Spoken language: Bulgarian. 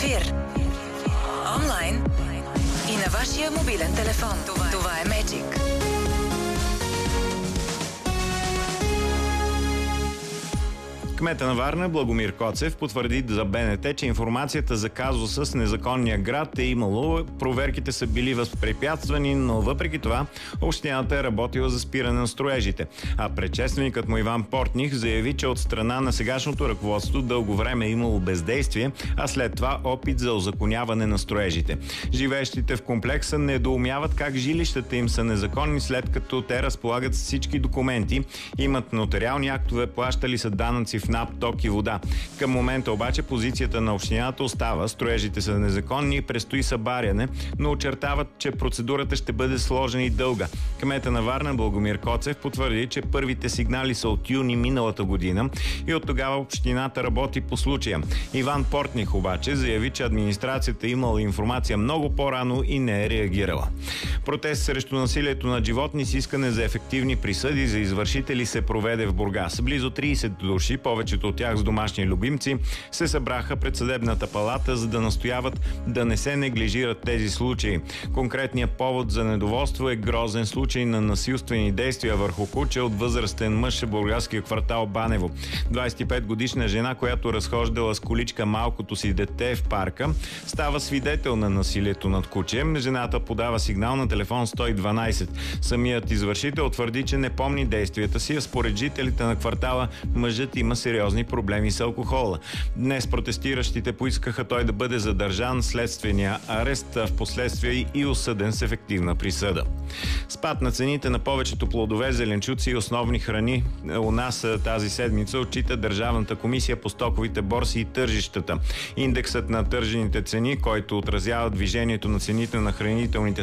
ефир. Онлайн и на вашия мобилен телефон. Това е Magic. Кмета на Варна Благомир Коцев потвърди за БНТ, че информацията за казуса с незаконния град е имало. Проверките са били възпрепятствани, но въпреки това общината е работила за спиране на строежите. А предшественикът му Иван Портних заяви, че от страна на сегашното ръководство дълго време е имало бездействие, а след това опит за узаконяване на строежите. Живеещите в комплекса недоумяват как жилищата им са незаконни, след като те разполагат с всички документи, имат нотариални актове, плащали са данъци в НАП, ток и вода. Към момента обаче позицията на общината остава. Строежите са незаконни и предстои събаряне, но очертават, че процедурата ще бъде сложена и дълга. Кмета на Варна Благомир Коцев потвърди, че първите сигнали са от юни миналата година и от тогава общината работи по случая. Иван Портних обаче заяви, че администрацията имала информация много по-рано и не е реагирала. Протест срещу насилието над животни с искане за ефективни присъди за извършители се проведе в Бургас. Близо 30 души, повечето от тях с домашни любимци, се събраха пред съдебната палата, за да настояват да не се неглижират тези случаи. Конкретният повод за недоволство е грозен случай на насилствени действия върху куче от възрастен мъж в бургаския квартал Банево. 25-годишна жена, която разхождала с количка малкото си дете в парка, става свидетел на насилието над куче. Жената подава сигнал на телефон 112. Самият извършител твърди, че не помни действията си, а според жителите на квартала мъжът има сериозни проблеми с алкохола. Днес протестиращите поискаха той да бъде задържан, следствения арест, в последствие и осъден с ефективна присъда. Спад на цените на повечето плодове, зеленчуци и основни храни у нас тази седмица отчита Държавната комисия по стоковите борси и тържищата. Индексът на тържените цени, който отразява движението на цените на хранителните